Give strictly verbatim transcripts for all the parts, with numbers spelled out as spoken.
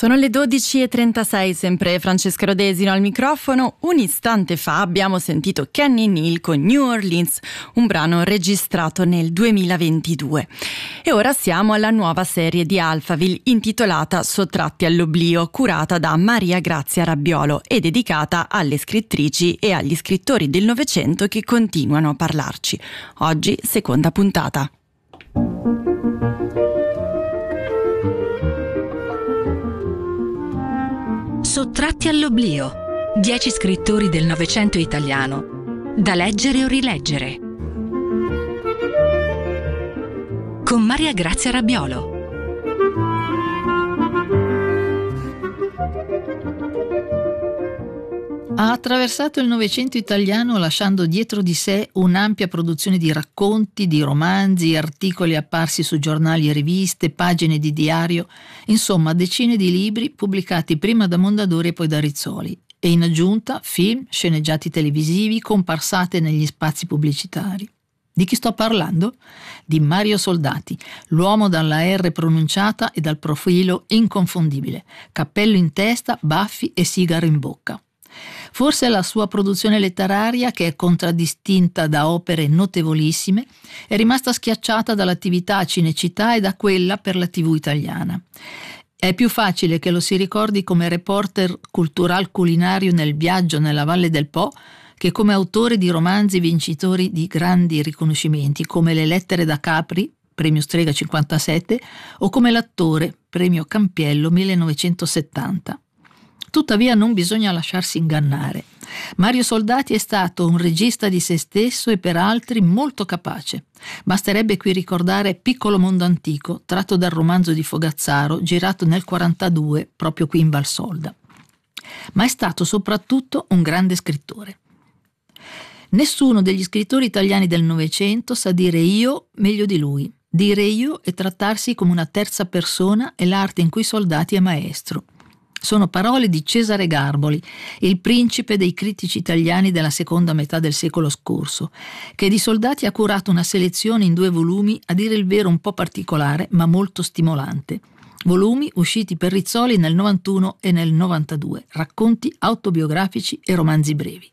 Sono le dodici e trentasei, sempre Francesca Rodesino al microfono. Un istante fa abbiamo sentito Kenny Neal con New Orleans, un brano registrato nel duemilaventidue. E ora siamo alla nuova serie di Alphaville intitolata Sottratti all'oblio, curata da Maria Grazia Rabbiolo e dedicata alle scrittrici e agli scrittori del Novecento che continuano a parlarci. Oggi seconda puntata. Sottratti all'oblio. Dieci scrittori del Novecento italiano, da leggere o rileggere. Con Maria Grazia Rabbiolo. Ha attraversato il Novecento italiano lasciando dietro di sé un'ampia produzione di racconti, di romanzi, articoli apparsi su giornali e riviste, pagine di diario, insomma decine di libri pubblicati prima da Mondadori e poi da Rizzoli, e in aggiunta film, sceneggiati televisivi, comparsate negli spazi pubblicitari. Di chi sto parlando? Di Mario Soldati, l'uomo dalla R pronunciata e dal profilo inconfondibile, cappello in testa, baffi e sigaro in bocca. Forse la sua produzione letteraria, che è contraddistinta da opere notevolissime, è rimasta schiacciata dall'attività a Cinecittà e da quella per la tivù italiana. È più facile che lo si ricordi come reporter cultural culinario nel viaggio nella Valle del Po che come autore di romanzi vincitori di grandi riconoscimenti come Le lettere da Capri, premio Strega cinquantasette, o come l'attore, premio Campiello millenovecentosettanta. Tuttavia non bisogna lasciarsi ingannare. Mario Soldati è stato un regista di se stesso e per altri molto capace. Basterebbe qui ricordare Piccolo mondo antico, tratto dal romanzo di Fogazzaro, girato nel quarantadue, proprio qui in Valsolda. Ma è stato soprattutto un grande scrittore. Nessuno degli scrittori italiani del Novecento sa dire io meglio di lui. Dire io e trattarsi come una terza persona è l'arte in cui Soldati è maestro. Sono parole di Cesare Garboli, il principe dei critici italiani della seconda metà del secolo scorso, che di Soldati ha curato una selezione in due volumi, a dire il vero un po' particolare, ma molto stimolante. Volumi usciti per Rizzoli nel novantuno e nel novantadue, racconti autobiografici e romanzi brevi.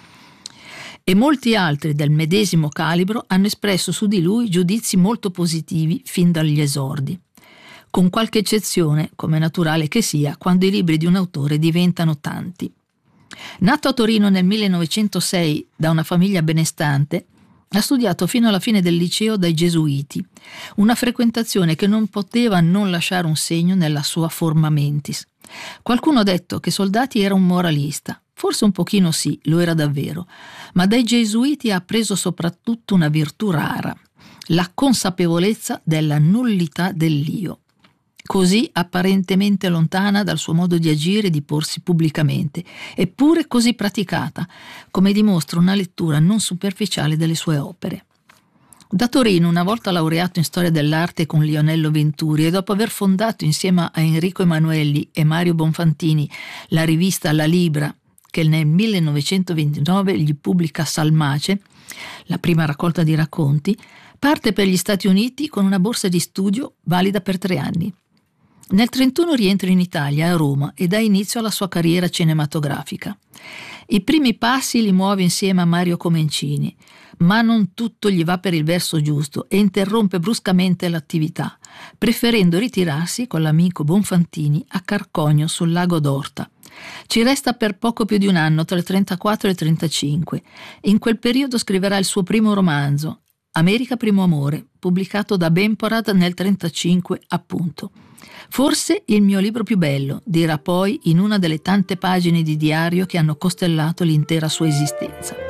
E molti altri del medesimo calibro hanno espresso su di lui giudizi molto positivi fin dagli esordi. Con qualche eccezione, come naturale che sia, quando i libri di un autore diventano tanti. Nato a Torino nel millenovecentosei da una famiglia benestante, ha studiato fino alla fine del liceo dai Gesuiti, una frequentazione che non poteva non lasciare un segno nella sua forma mentis. Qualcuno ha detto che Soldati era un moralista, forse un pochino sì, lo era davvero, ma dai Gesuiti ha appreso soprattutto una virtù rara, la consapevolezza della nullità dell'io. Così apparentemente lontana dal suo modo di agire e di porsi pubblicamente, eppure così praticata, come dimostra una lettura non superficiale delle sue opere. Da Torino, una volta laureato in storia dell'arte con Lionello Venturi e dopo aver fondato insieme a Enrico Emanuelli e Mario Bonfantini la rivista La Libra, che nel millenovecentoventinove gli pubblica Salmace, la prima raccolta di racconti, parte per gli Stati Uniti con una borsa di studio valida per tre anni. Nel trentuno rientra in Italia, a Roma, e dà inizio alla sua carriera cinematografica. I primi passi li muove insieme a Mario Comencini, ma non tutto gli va per il verso giusto e interrompe bruscamente l'attività, preferendo ritirarsi con l'amico Bonfantini a Carcogno sul lago d'Orta. Ci resta per poco più di un anno, tra il trentaquattro e il trentacinque. In quel periodo scriverà il suo primo romanzo, America Primo Amore, pubblicato da Bemporad nel trentacinque, appunto. Forse il mio libro più bello, dirà poi in una delle tante pagine di diario che hanno costellato l'intera sua esistenza.